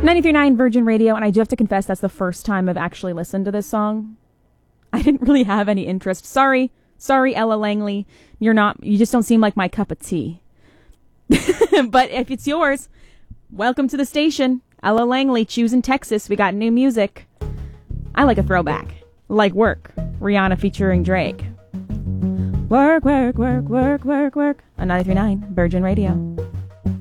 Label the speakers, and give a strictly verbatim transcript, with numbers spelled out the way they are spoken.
Speaker 1: ninety-three point nine Virgin Radio, and I do have to confess that's the first time I've actually listened to this song. I didn't really have any interest. Sorry. Sorry, Ella Langley. You're not, you just don't seem like my cup of tea. But if it's yours, welcome to the station. Ella Langley, choosing Texas. We got new music. I like a throwback. Like Work. Rihanna featuring Drake. Work, work, work, work, work, work. On ninety-three point nine Virgin Radio.